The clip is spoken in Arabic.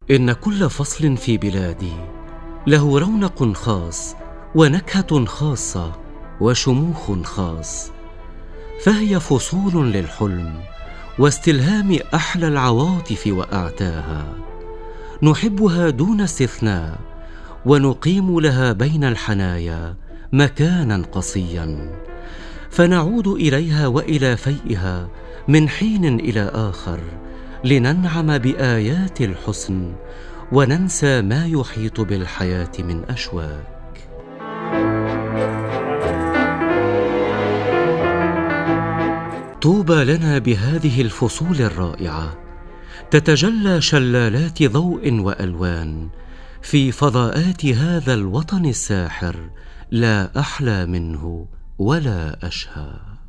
إن كل فصل في بلادي له رونق خاص ونكهة خاصة وشموخ خاص، فهي فصول للحلم واستلهام أحلى العواطف وأعتاها، نحبها دون استثناء ونقيم لها بين الحنايا مكانا قصيا، فنعود إليها وإلى فيئها من حين إلى آخر لننعم بآيات الحسن وننسى ما يحيط بالحياة من أشواك. طوبى لنا بهذه الفصول الرائعة، تتجلى شلالات ضوء وألوان في فضاءات هذا الوطن الساحر، لا أحلى منه ولا أشهى.